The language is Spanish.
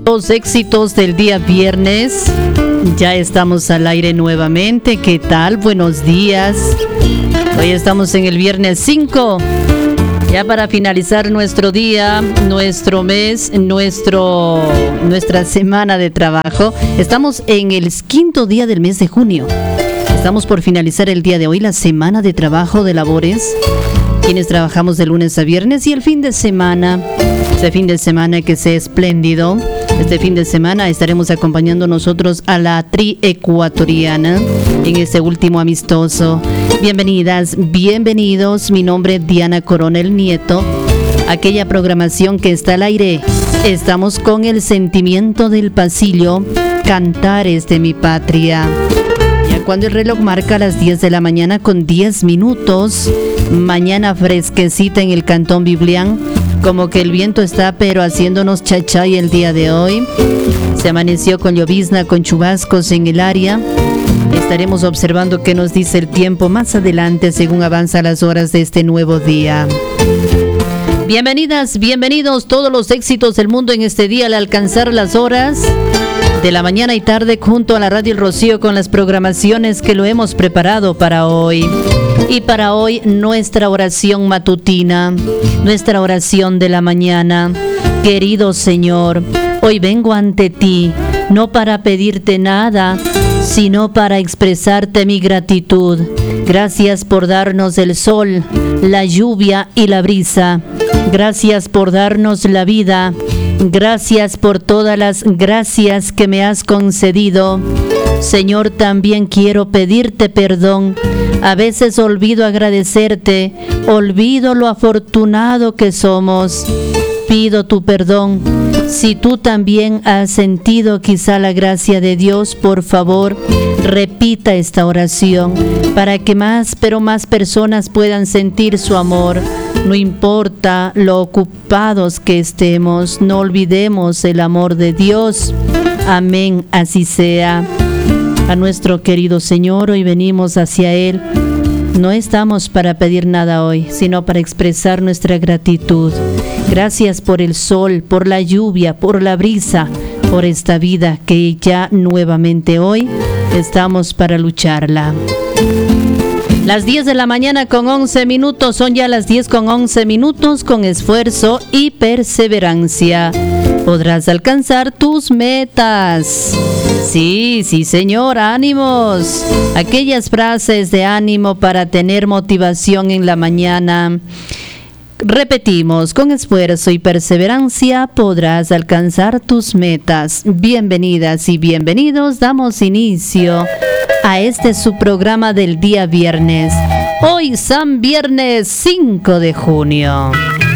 Los éxitos del día viernes. Ya estamos al aire nuevamente. ¿Qué tal? Buenos días. Hoy estamos en el viernes 5. Ya para finalizar nuestro día, nuestro mes, nuestra semana de trabajo. Estamos en el 5º día del mes de junio. Estamos por finalizar el día de hoy la semana de trabajo de labores. Quienes trabajamos de lunes a viernes y el fin de semana. Este fin de semana que sea espléndido. Este fin de semana estaremos acompañando nosotros a la tri ecuatoriana en este último amistoso. Bienvenidas, bienvenidos. Mi nombre es Diana Coronel Nieto. Aquella programación que está al aire. Estamos con el sentimiento del pasillo, Cantares de mi patria. Ya cuando el reloj marca las 10 de la mañana con 10 minutos, mañana fresquecita en el Cantón Biblián. Como que el viento está pero haciéndonos chachay el día de hoy. Se amaneció con llovizna, con chubascos en el área. Estaremos observando qué nos dice el tiempo más adelante según avanzan las horas de este nuevo día. Bienvenidas, bienvenidos, todos los éxitos del mundo en este día al alcanzar las horas de la mañana y tarde junto a la Radio El Rocío con las programaciones que lo hemos preparado para hoy. Y para hoy nuestra oración matutina, nuestra oración de la mañana. Querido Señor, hoy vengo ante ti, no para pedirte nada, sino para expresarte mi gratitud. Gracias por darnos el sol, la lluvia y la brisa. Gracias por darnos la vida. Gracias por todas las gracias que me has concedido. Señor, también quiero pedirte perdón. A veces olvido agradecerte, olvido lo afortunado que somos. Pido tu perdón. Si tú también has sentido quizá la gracia de Dios, por favor, repita esta oración para que más, pero más personas puedan sentir su amor. No importa lo ocupados que estemos, no olvidemos el amor de Dios. Amén, así sea. A nuestro querido Señor, hoy venimos hacia Él. No estamos para pedir nada hoy, sino para expresar nuestra gratitud. Gracias por el sol, por la lluvia, por la brisa, por esta vida que ya nuevamente hoy estamos para lucharla. Las 10 de la mañana con 11 minutos, son ya las 10 con 11 minutos, con esfuerzo y perseverancia podrás alcanzar tus metas. Sí, sí señor, ánimos. Aquellas frases de ánimo para tener motivación en la mañana. Repetimos, con esfuerzo y perseverancia podrás alcanzar tus metas. Bienvenidas y bienvenidos, damos inicio a este su programa del día viernes. Hoy San Viernes 5 de junio.